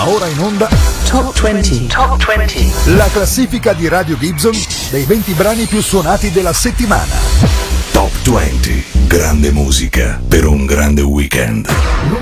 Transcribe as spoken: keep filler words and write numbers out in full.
Va ora in onda Top venti. Top venti. la classifica di Radio Gibson dei venti brani più suonati della settimana. Top venti. Grande musica per un grande weekend.